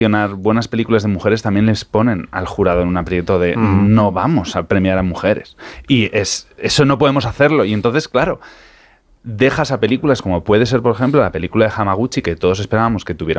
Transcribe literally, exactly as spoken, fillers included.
buenas películas de mujeres también les ponen al jurado en un aprieto de Mm. no vamos a premiar a mujeres. Y es, eso no podemos hacerlo. Y entonces, claro, dejas a películas como puede ser, por ejemplo, la película de Hamaguchi, que todos esperábamos que tuviera